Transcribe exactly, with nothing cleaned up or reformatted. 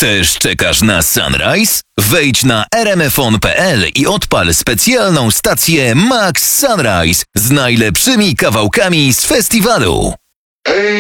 Też czekasz na Sunrise? Wejdź na r m f on kropka p l i odpal specjalną stację Max Sunrise z najlepszymi kawałkami z festiwalu. Hey.